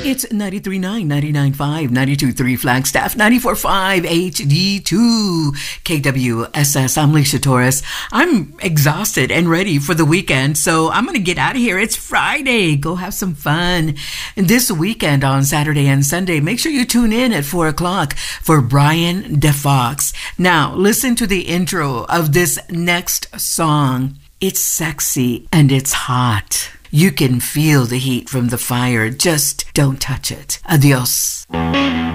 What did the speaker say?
It's 93.9, 99.5, 92.3 Flagstaff, 94.5 HD2 KWSS. I'm Leisha Torres. I'm exhausted and ready for the weekend, so I'm going to get out of here. It's Friday. Go have some fun. And this weekend on Saturday and Sunday, make sure you tune in at 4 o'clock for Brian DeFox. Now, listen to the intro of this next song. It's sexy and it's hot. You can feel the heat from the fire. Just don't touch it. Adios.